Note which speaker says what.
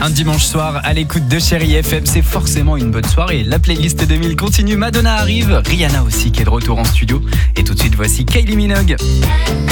Speaker 1: Un dimanche soir à l'écoute de Chérie FM, c'est forcément une bonne soirée. La playlist 2000 continue, Madonna arrive, Rihanna aussi qui est de retour en studio. Et tout de suite, voici Kylie Minogue.